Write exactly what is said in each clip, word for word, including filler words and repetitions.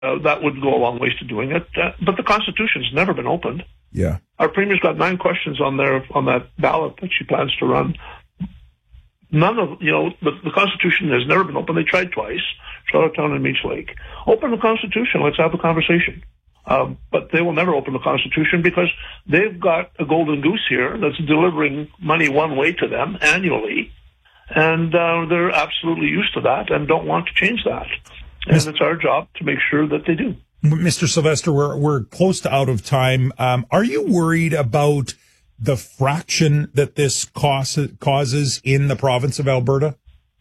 uh, that would go a long ways to doing it. Uh, but the Constitution's never been opened. Yeah. Our Premier's got nine questions on there on that ballot that she plans to run. None of, you know, the, the Constitution has never been open. They tried twice, Charlottetown and Meech Lake. Open the Constitution. Let's have a conversation. Um, but they will never open the Constitution because they've got a golden goose here that's delivering money one way to them annually. And uh, they're absolutely used to that and don't want to change that. And Mister it's our job to make sure that they do. Mister Sylvester, we're, we're close to out of time. Um, are you worried about the fraction that this cause, causes in the province of Alberta?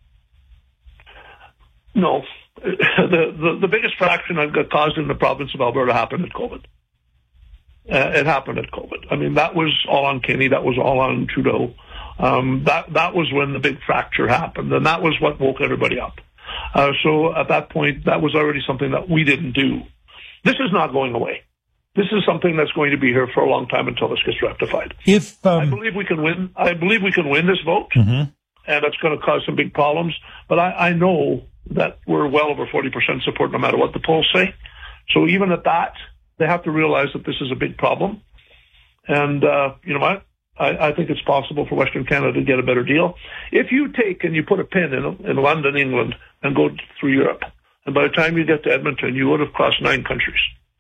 No. The, the, the biggest fraction that got caused in the province of Alberta happened at COVID. Uh, it happened at COVID. I mean, that was all on Kenney. That was all on Trudeau. Um, that, that was when the big fracture happened, and that was what woke everybody up. Uh, so at that point, that was already something that we didn't do. This is not going away. This is something that's going to be here for a long time until this gets rectified. If um... I believe we can win, I believe we can win this vote, mm-hmm. and it's going to cause some big problems. But I, I know that we're well over forty percent support, no matter what the polls say. So even at that, they have to realize that this is a big problem. And uh, you know what? I, I think it's possible for Western Canada to get a better deal. If you take and you put a pin in, in London, England, and go through Europe, and by the time you get to Edmonton, you would have crossed nine countries.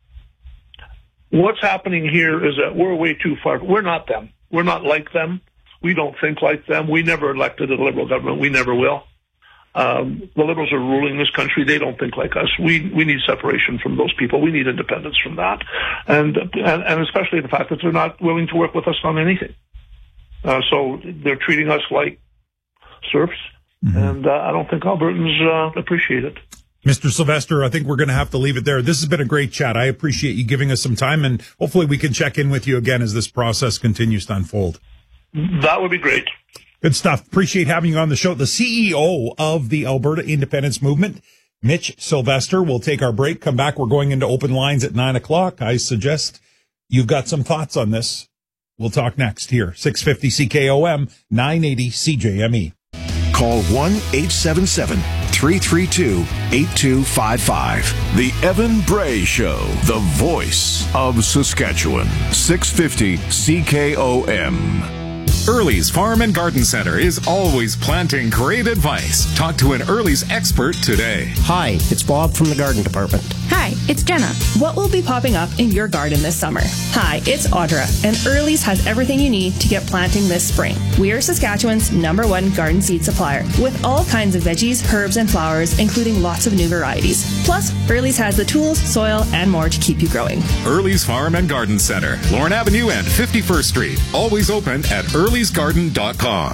What's happening here is that we're way too far. We're not them. We're not like them. We don't think like them. We never elected a Liberal government. We never will. Um, the Liberals are ruling this country. They don't think like us. We we need separation from those people. We need independence from that, and and, and especially the fact that they're not willing to work with us on anything. Uh, so they're treating us like serfs, mm-hmm. and uh, I don't think Albertans uh, appreciate it. Mister Sylvester, I think we're going to have to leave it there. This has been a great chat. I appreciate you giving us some time, and hopefully we can check in with you again as this process continues to unfold. That would be great. Good stuff. Appreciate having you on the show. The C E O of the Alberta Independence Movement, Mitch Sylvester. We'll take our break, come back. We're going into open lines at nine o'clock. I suggest you've got some thoughts on this. We'll talk next here. six fifty C K O M, nine eighty C J M E. Call one eight seven seven, three three two, eight two five five. The Evan Bray Show, the voice of Saskatchewan. six fifty C K O M. Early's Farm and Garden Center is always planting great advice. Talk to an Early's expert today. Hi, it's Bob from the Garden Department. Hi, it's Jenna. What will be popping up in your garden this summer? Hi, it's Audra, and Early's has everything you need to get planting this spring. We are Saskatchewan's number one garden seed supplier, with all kinds of veggies, herbs, and flowers, including lots of new varieties. Plus, Early's has the tools, soil, and more to keep you growing. Early's Farm and Garden Center, Lorne Avenue and fifty-first Street. Always open at earlys garden dot com.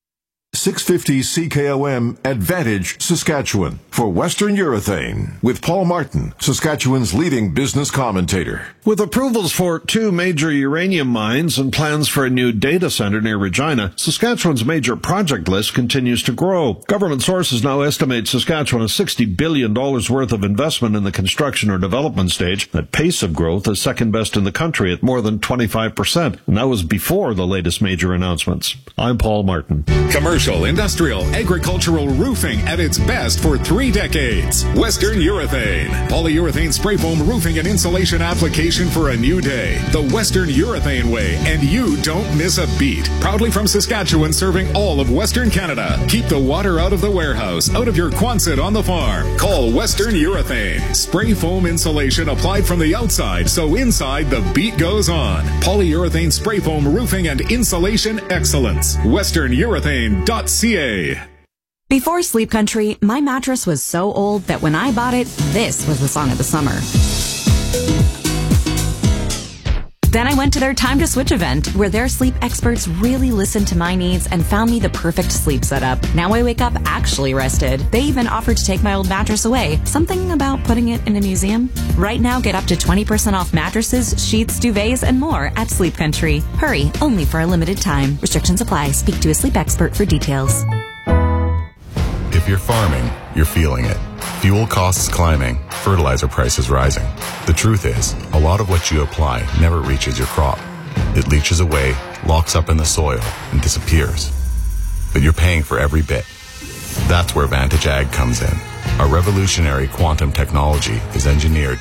six fifty C K O M Advantage Saskatchewan for Western Urethane with Paul Martin, Saskatchewan's leading business commentator. With approvals for two major uranium mines and plans for a new data center near Regina, Saskatchewan's major project list continues to grow. Government sources now estimate Saskatchewan has sixty billion dollars worth of investment in the construction or development stage. That pace of growth is second best in the country at more than twenty-five percent, and that was before the latest major announcements. I'm Paul Martin. Commercial, industrial, agricultural roofing at its best for three decades. Western Urethane. Polyurethane spray foam roofing and insulation application for a new day. The Western Urethane way, and you don't miss a beat. Proudly from Saskatchewan, serving all of Western Canada. Keep the water out of the warehouse, out of your Quonset on the farm. Call Western Urethane. Spray foam insulation applied from the outside, so inside the beat goes on. Polyurethane spray foam roofing and insulation excellence. western urethane dot c a. Before Sleep Country, my mattress was so old that when I bought it, this was the song of the summer. Then I went to their Time to Switch event, where their sleep experts really listened to my needs and found me the perfect sleep setup. Now I wake up actually rested. They even offered to take my old mattress away. Something about putting it in a museum? Right now, get up to twenty percent off mattresses, sheets, duvets, and more at Sleep Country. Hurry, only for a limited time. Restrictions apply. Speak to a sleep expert for details. If you're farming, you're feeling it. Fuel costs climbing, fertilizer prices rising. The truth is, a lot of what you apply never reaches your crop. It leaches away, locks up in the soil, and disappears. But you're paying for every bit. That's where Vantage Ag comes in. Our revolutionary quantum technology is engineered